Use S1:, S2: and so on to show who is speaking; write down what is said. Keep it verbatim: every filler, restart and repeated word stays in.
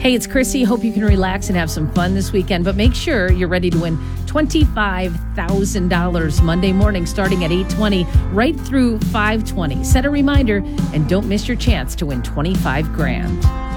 S1: Hey, it's Chrissy. Hope you can relax and have some fun this weekend, but make sure you're ready to win twenty-five thousand dollars Monday morning starting at eight twenty right through five twenty. Set a reminder and don't miss your chance to win twenty-five grand.